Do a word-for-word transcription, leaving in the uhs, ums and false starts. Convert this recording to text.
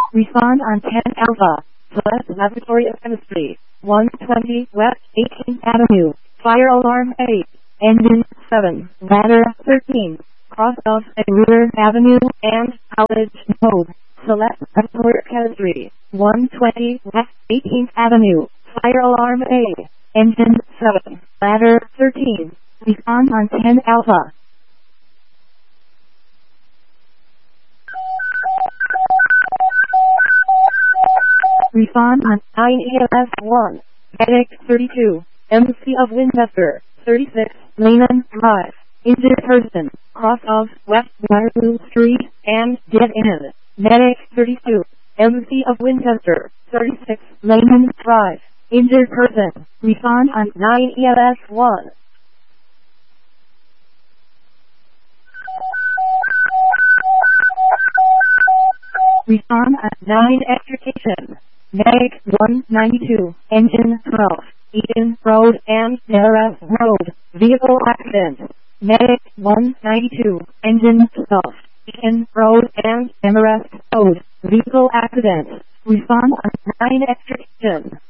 Respond on ten Alpha. Select Laboratory of Chemistry. one twenty West eighteenth Avenue. Fire alarm eight. Engine seven. Ladder thirteen. Cross of Ruder Avenue and College Mode. Select Laboratory of Chemistry. one twenty West eighteenth Avenue. Fire alarm eight. Engine seven. Ladder thirteen. Respond on ten Alpha. Respond on nine E L S one. Medic thirty-two. M C of Winchester. thirty-six. Lehman Drive. Injured person. Cross of West Waterloo Street and Dead End. Medic thirty-two. M C of Winchester. thirty-six. Lehman Drive. Injured person. Respond on nine E L S one. Respond on nine Extrication. Medic one ninety-two. Engine twelve. Eden Road and Narras Road. Vehicle accident. Medic one ninety-two. Engine twelve. Eden Road and Narras Road. Vehicle accident. Respond on nine Extrication.